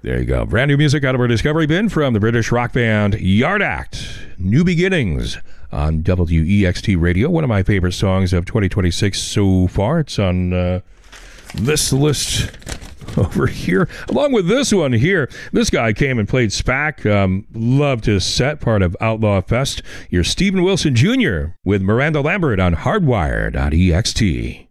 There you go. Brand new music out of our Discovery bin from the British rock band Yard Act. New Beginnings on WEXT Radio. One of my favorite songs of 2026 so far. It's on this list over here, along with this one here. This guy came and played SPAC. Loved his set, part of Outlaw Fest. You're Stephen Wilson Jr. with Miranda Lambert on Hardwired.ext.